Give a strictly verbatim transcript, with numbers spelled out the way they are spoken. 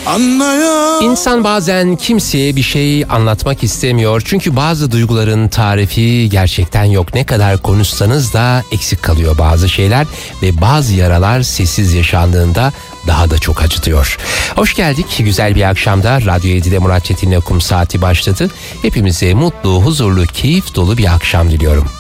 anlayan. İnsan bazen kimseye bir şey anlatmak istemiyor. Çünkü bazı duyguların tarifi gerçekten yok. Ne kadar konuşsanız da eksik kalıyor bazı şeyler ve bazı yaralar sessiz yaşandığında daha da çok acıtıyor. Hoş geldik. Güzel bir akşamda Radyo yedide Murat Çetin'le Kum Saati başladı. Hepimize mutlu, huzurlu, keyif dolu bir akşam diliyorum.